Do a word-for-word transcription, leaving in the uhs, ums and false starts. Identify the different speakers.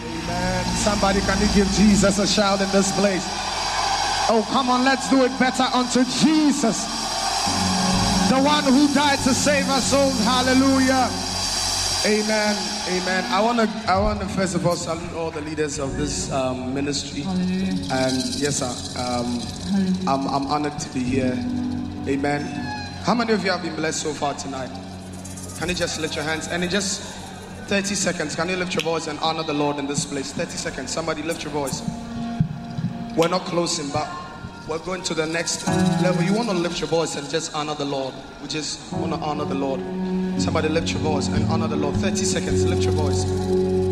Speaker 1: Amen. Somebody, can you give Jesus a shout in this place? Oh, come on, let's do it better unto Jesus, the one who died to save our souls. Hallelujah. Amen. Amen. I want to I want to first of all salute all the leaders of this um, ministry. Hallelujah. And yes, sir, um, I'm, I'm honored to be here. Amen. How many of you have been blessed so far tonight? Can you just lift your hands? And in just thirty seconds, can you lift your voice and honor the Lord in this place? thirty seconds. Somebody lift your voice. We're not closing, but we're going to the next level. You want to lift your voice and just honor the Lord. We just want to honor the Lord. Somebody lift your voice and honor the Lord. thirty seconds. Lift your voice.